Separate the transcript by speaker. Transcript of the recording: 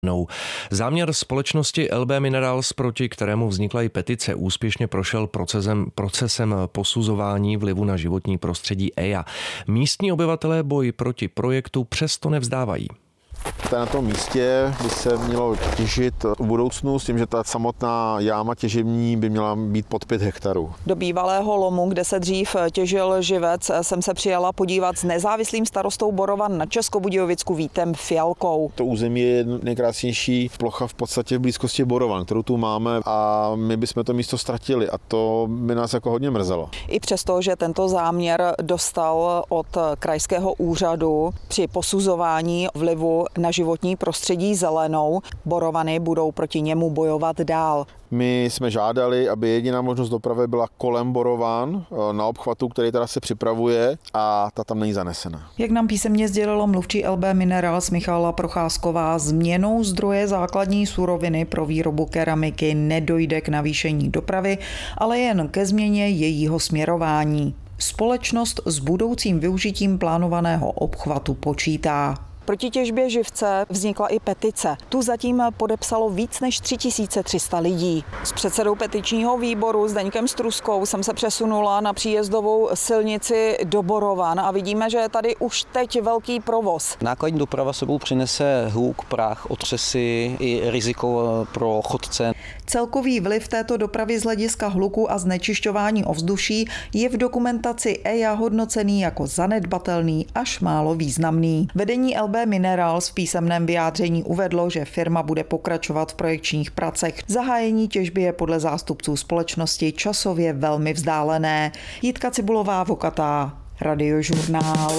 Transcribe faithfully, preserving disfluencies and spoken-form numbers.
Speaker 1: Záměr společnosti L B Minerals, proti kterému vznikla i petice, úspěšně prošel procesem, procesem posuzování vlivu na životní prostředí E I A. Místní obyvatelé boj proti projektu přesto nevzdávají.
Speaker 2: Na tom místě by se mělo těžit v budoucnu s tím, že ta samotná jáma těžební by měla být pod pět hektarů.
Speaker 3: Do bývalého lomu, kde se dřív těžil živec, jsem se přijela podívat s nezávislým starostou Borovan na Českobudějovicku Vítem Fialkou.
Speaker 2: To území je nejkrásnější plocha v podstatě v blízkosti Borovan, kterou tu máme, a my bychom to místo ztratili a to by nás jako hodně mrzelo.
Speaker 3: I přesto, že tento záměr dostal od krajského úřadu při posuzování vlivu na životní prostředí zelenou, Borovany budou proti němu bojovat dál.
Speaker 2: My jsme žádali, aby jediná možnost dopravy byla kolem Borovan na obchvatu, který teda se připravuje, a ta tam není zanesena.
Speaker 3: Jak nám písemně sdělilo mluvčí L B Minerals Michála Procházková, změnou zdroje základní suroviny pro výrobu keramiky nedojde k navýšení dopravy, ale jen ke změně jejího směrování. Společnost s budoucím využitím plánovaného obchvatu počítá. Proti těžbě živce vznikla i petice. Tu zatím podepsalo víc než tři tisíce tři sta lidí. S předsedou petičního výboru Zdeňkem Struskou jsem se přesunula na příjezdovou silnici do Borovan a vidíme, že je tady už teď velký provoz.
Speaker 4: Nákladní doprava sebou přinese hluk, prach, otřesy i riziko pro chodce.
Speaker 3: Celkový vliv této dopravy z hlediska hluku a znečišťování ovzduší je v dokumentaci E I A hodnocený jako zanedbatelný až málo významný. Vedení L B Minerals v písemném vyjádření uvedlo, že firma bude pokračovat v projekčních pracech. Zahájení těžby je podle zástupců společnosti časově velmi vzdálené. Jitka Cibulová, Vokatá, Radiožurnál.